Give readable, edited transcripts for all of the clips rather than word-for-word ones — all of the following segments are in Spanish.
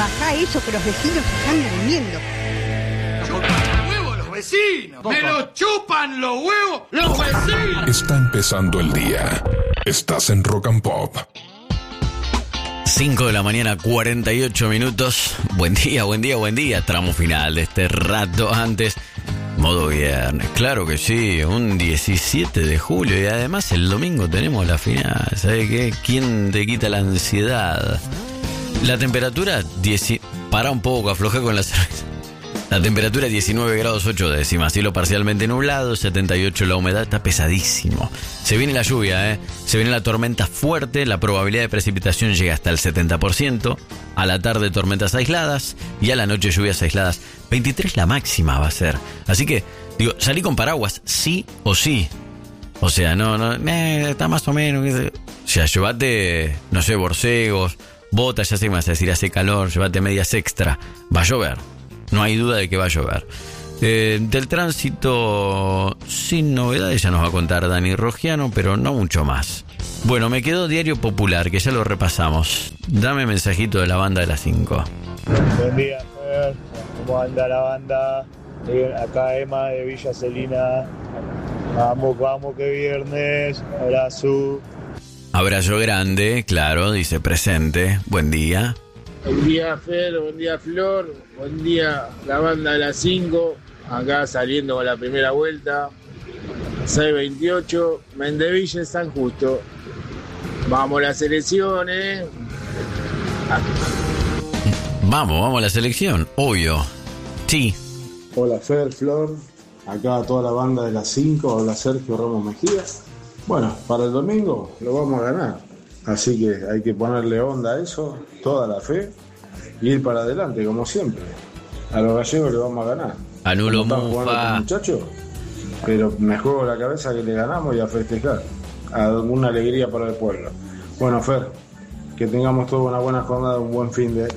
Bajá eso, que los vecinos están durmiendo. ¡Chupan los huevos los vecinos! ¡Me los chupan los huevos los vecinos! Está empezando el día. Estás en Rock and Pop. 5 de la mañana, 48 minutos. Buen día, buen día, buen día. Tramo final de este rato antes. Modo viernes, claro que sí. Un 17 de julio. Y además el domingo tenemos la final. ¿Sabe qué? ¿Quién te quita la ansiedad? La temperatura, para un poco, afloja con la cerveza. La temperatura 19 grados 8 décimas, cielo parcialmente nublado, 78 la humedad, está pesadísimo. Se viene la lluvia, se viene la tormenta fuerte, la probabilidad de precipitación llega hasta el 70%, a la tarde tormentas aisladas y a la noche lluvias aisladas. 23 la máxima va a ser. Así que, digo, salí con paraguas, sí o sí. O sea, no, está más o menos. O sea, llévate, no sé, borcegos, botas, ya sé que me vas a decir, hace calor, llévate medias extra, va a llover. No hay duda de que va a llover. Del tránsito, sin novedades, ya nos va a contar Dani Rogiano, pero no mucho más. Bueno, me quedó Diario Popular, que ya lo repasamos. Dame mensajito de la banda de las 5. Buen día, Fer. ¿Cómo anda la banda? Acá Emma de Villa Celina. Vamos, que viernes. Abrazo. Abrazo grande, claro, dice presente. Buen día. Buen día, Fer, buen día, Flor, buen día, la banda de las 5, acá saliendo con la primera vuelta, 6:28, Mendeville, San Justo. Vamos la selección, Vamos a la selección, obvio. Sí. Hola, Fer, Flor, acá toda la banda de las 5, habla Sergio Ramos Mejía. Bueno, para el domingo lo vamos a ganar. Así que hay que ponerle onda a eso, toda la fe, y ir para adelante, como siempre. A los gallegos le vamos a ganar. Anulo Mufa. Muchachos, pero me juego la cabeza que le ganamos y a festejar. A una alegría para el pueblo. Bueno, Fer, que tengamos toda una buena jornada, un buen fin de...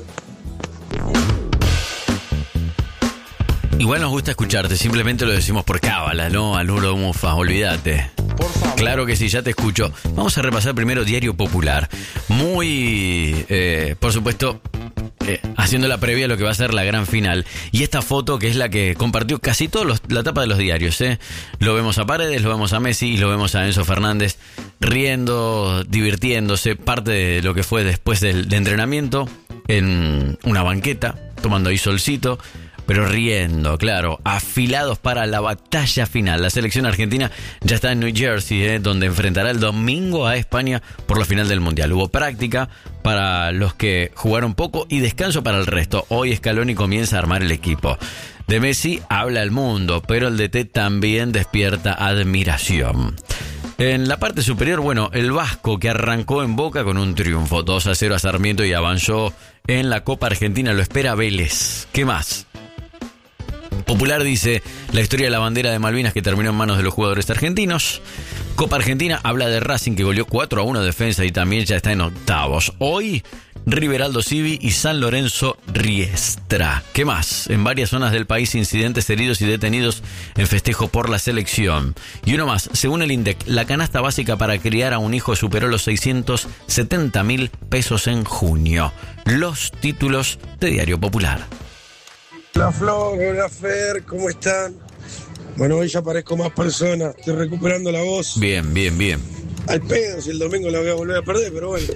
Igual nos gusta escucharte, simplemente lo decimos por cábala, ¿no? Anulo Mufa, olvídate. Por favor. Claro que sí, ya te escucho. Vamos a repasar primero Diario Popular. Muy, por supuesto, haciendo la previa a lo que va a ser la gran final. Y esta foto, que es la que compartió casi toda la tapa de los diarios. Lo vemos a Paredes, lo vemos a Messi y lo vemos a Enzo Fernández riendo, divirtiéndose. Parte de lo que fue después del entrenamiento en una banqueta, tomando ahí solcito. Pero riendo, claro, afilados para la batalla final. La selección argentina ya está en New Jersey, donde enfrentará el domingo a España por la final del Mundial. Hubo práctica para los que jugaron poco y descanso para el resto. Hoy Scaloni comienza a armar el equipo. De Messi habla el mundo, pero el DT también despierta admiración. En la parte superior, bueno, el Vasco, que arrancó en Boca con un triunfo 2-0 a Sarmiento y avanzó en la Copa Argentina, lo espera Vélez. ¿Qué más? Popular dice la historia de la bandera de Malvinas que terminó en manos de los jugadores argentinos. Copa Argentina habla de Racing, que goleó 4-1 Defensa y también ya está en octavos. Hoy, River Aldo Civi y San Lorenzo Riestra. ¿Qué más? En varias zonas del país, incidentes, heridos y detenidos en festejo por la selección. Y uno más, según el INDEC, la canasta básica para criar a un hijo superó los 670.000 pesos en junio. Los títulos de Diario Popular. Hola Flor, hola Fer, ¿cómo están? Bueno, hoy ya parezco más persona, estoy recuperando la voz. Bien. Al pedo, si el domingo la voy a volver a perder, pero bueno.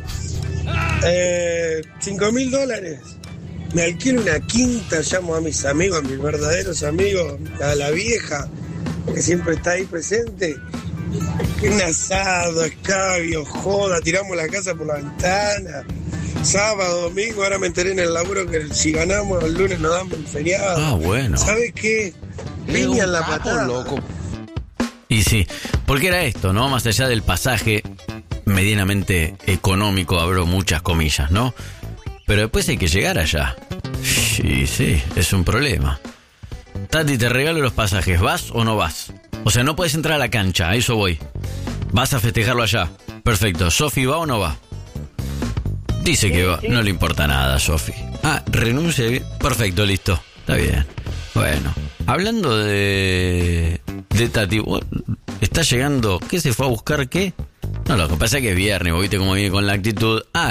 $5.000. Me alquilo una quinta, llamo a mis amigos, a mis verdaderos amigos, a la vieja, que siempre está ahí presente. Un asado, escabio, joda, tiramos la casa por la ventana. Sábado, domingo, ahora me enteré en el laburo que si ganamos el lunes nos damos el feriado. Ah, bueno. ¿Sabes qué? Piña en la patada, loco. Y sí, porque era esto, ¿no? Más allá del pasaje medianamente económico, abro muchas comillas, ¿no? Pero después hay que llegar allá. Sí, es un problema. Tati, te regalo los pasajes, ¿vas o no vas? O sea, no puedes entrar a la cancha, a eso voy. Vas a festejarlo allá. Perfecto, ¿Sofi va o no va? Dice que va, no le importa nada, Sofi. Ah, renuncia. Perfecto, listo. Está bien. Bueno, hablando de Tati, está llegando. ¿Qué se fue a buscar? ¿Qué? No, lo que pasa es que es viernes, viste cómo viene con la actitud. Ah,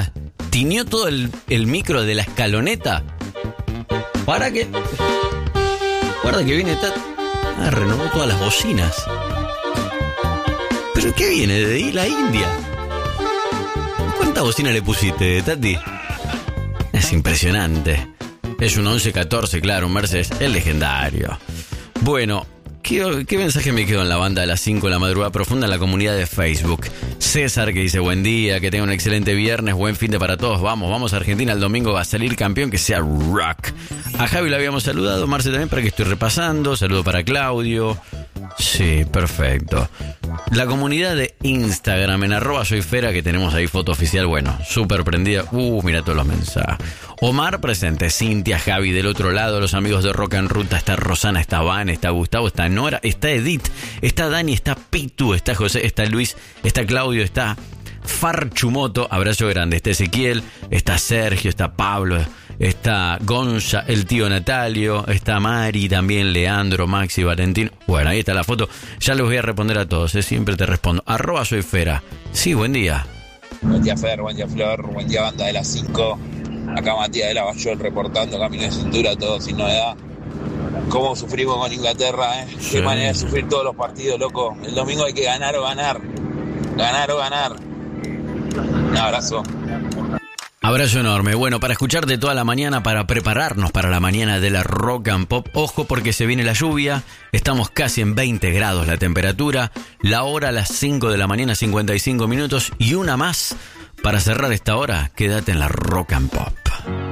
tiñó todo el micro de la escaloneta. Para que... Guarda que viene... renovó todas las bocinas. ¿Pero qué viene? ¿De la India? ¿Cuántas bocinas le pusiste, Tati? Es impresionante. Es un 1114, claro, un Mercedes, el legendario. Bueno, ¿qué mensaje me quedó en la banda de las 5 de la madrugada profunda en la comunidad de Facebook? César que dice buen día, que tenga un excelente viernes, buen fin de para todos. Vamos a Argentina, el domingo va a salir campeón, que sea rock. A Javi lo habíamos saludado, Marce también, para que estoy repasando. Saludo para Claudio. Sí, perfecto. La comunidad de Instagram en @soyfera, que tenemos ahí foto oficial, bueno, súper prendida. Mira todos los mensajes. Omar presente, Cintia, Javi del otro lado, los amigos de Rock en Ruta, está Rosana, está Van, está Gustavo, está Nora, está Edith, está Dani, está Pitu, está José, está Luis, está Claudio, está Farchumoto, abrazo grande, está Ezequiel, está Sergio, está Pablo, está Gonza, el tío Natalio, está Mari, también Leandro, Maxi, Valentín. Bueno, ahí está la foto. Ya les voy a responder a todos, siempre te respondo. @soyfera. Sí, buen día. Buen día, Fer, buen día, Flor, buen día, banda de las 5. Acá Matías de Lavallol reportando, camino de cintura, todo sin novedad. ¿Cómo sufrimos con Inglaterra, Sí. Qué manera de sufrir todos los partidos, loco. El domingo hay que ganar o ganar. Ganar o ganar. Un abrazo. Abrazo enorme. Bueno, para escucharte toda la mañana, para prepararnos para la mañana de la Rock and Pop. Ojo porque se viene la lluvia. Estamos casi en 20 grados la temperatura. La hora a las 5 de la mañana, 55 minutos. Y una más. Para cerrar esta hora, quédate en la Rock and Pop.